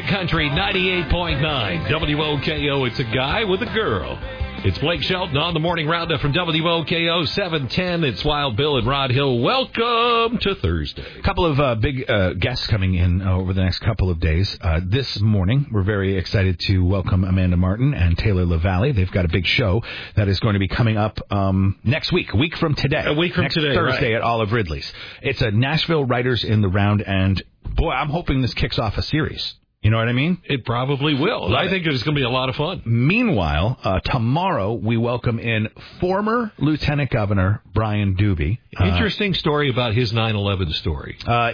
Country 98.9 WOKO. It's a guy with a girl. It's Blake Shelton on the morning roundup from WOKO 710. It's Wild Bill and Rod Hill. Welcome to Thursday. A couple of big guests coming in over the next couple of days. This morning, we're very excited to welcome Amanda Martin and Taylor LaValle. They've got a big show that is going to be coming up next week, a week from today. A week from next today, Thursday right. At Olive Ridley's. It's a Nashville Writers in the Round, and boy, I'm hoping this kicks off a series. You know what I mean? It probably will. I think it's going to be a lot of fun. Meanwhile, tomorrow we welcome in former Lieutenant Governor Brian Doobie. Interesting story about his 9/11 story.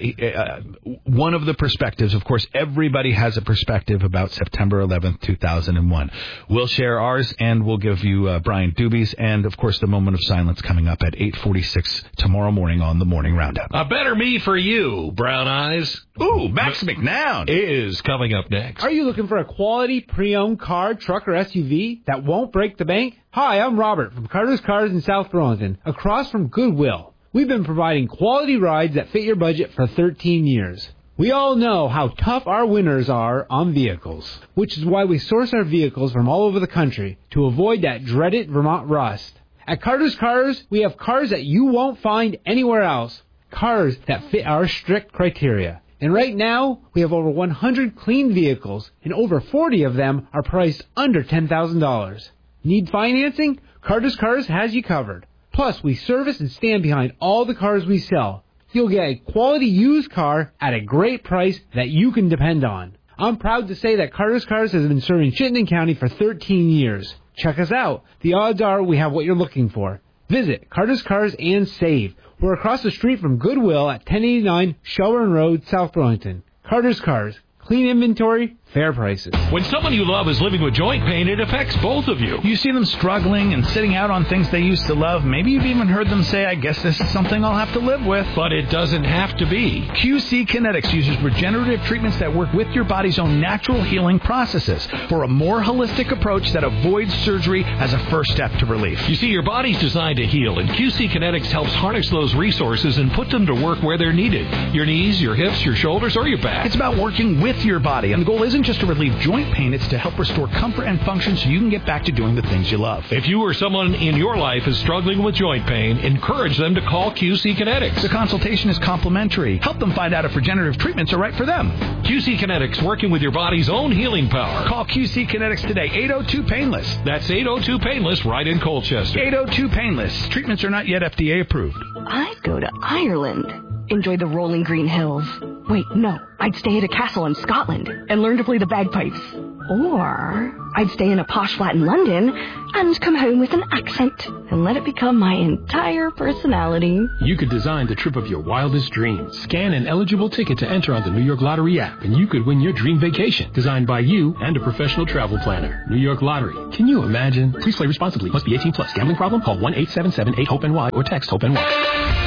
One of the perspectives, of course, everybody has a perspective about September 11th, 2001. We'll share ours, and we'll give you Brian Doobie's, and, of course, the moment of silence coming up at 8:46 tomorrow morning on the Morning Roundup. A better me for you, Brown Eyes. Ooh, Max McNown is coming up next. Are you looking for a quality pre-owned car, truck, or SUV that won't break the bank? Hi, I'm Robert from Carter's Cars in South Burlington, across from Goodwill. We've been providing quality rides that fit your budget for 13 years. We all know how tough our winters are on vehicles, which is why we source our vehicles from all over the country to avoid that dreaded Vermont rust. At Carter's Cars, we have cars that you won't find anywhere else, cars that fit our strict criteria. And right now, we have over 100 clean vehicles, and over 40 of them are priced under $10,000. Need financing? Carter's Cars has you covered. Plus, we service and stand behind all the cars we sell. You'll get a quality used car at a great price that you can depend on. I'm proud to say that Carter's Cars has been serving Chittenden County for 13 years. Check us out. The odds are we have what you're looking for. Visit Carter's Cars and save. We're across the street from Goodwill at 1089 Shelburne Road, South Burlington. Carter's Cars. Clean inventory, fair prices. When someone you love is living with joint pain, it affects both of you. You see them struggling and sitting out on things they used to love. Maybe you've even heard them say, I guess this is something I'll have to live with. But it doesn't have to be. QC Kinetics uses regenerative treatments that work with your body's own natural healing processes for a more holistic approach that avoids surgery as a first step to relief. You see, your body's designed to heal, and QC Kinetics helps harness those resources and put them to work where they're needed. Your knees, your hips, your shoulders, or your back. It's about working with your body, and the goal isn't just to relieve joint pain, it's to help restore comfort and function so you can get back to doing the things you love. If you or someone in your life is struggling with joint pain, encourage them to call QC Kinetics. The consultation is complimentary. Help them find out if regenerative treatments are right for them. QC Kinetics, working with your body's own healing power. Call QC Kinetics today, 802-PAINLESS. That's 802-PAINLESS, right in Colchester. 802-PAINLESS. Treatments are not yet FDA approved. I'd go to Ireland. Enjoy the rolling green hills. Wait, no. I'd stay at a castle in Scotland and learn to play the bagpipes. Or I'd stay in a posh flat in London and come home with an accent and let it become my entire personality. You could design the trip of your wildest dreams. Scan an eligible ticket to enter on the New York Lottery app, and you could win your dream vacation, designed by you and a professional travel planner. New York Lottery. Can you imagine? Please play responsibly. Must be 18 plus. Gambling problem? Call 1-877-8-HOPE-NY or text HOPE-NY.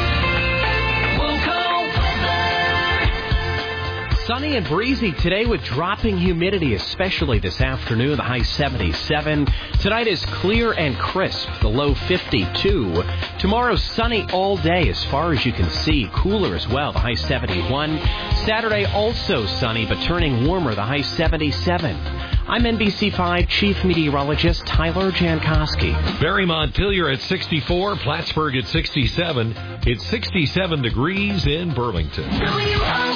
Sunny and breezy today with dropping humidity, especially this afternoon, the high 77. Tonight is clear and crisp, the low 52. Tomorrow, sunny all day as far as you can see. Cooler as well, the high 71. Saturday, also sunny, but turning warmer, the high 77. I'm NBC5 Chief Meteorologist Tyler Jankowski. Barry Montpelier at 64, Plattsburgh at 67. It's 67 degrees in Burlington.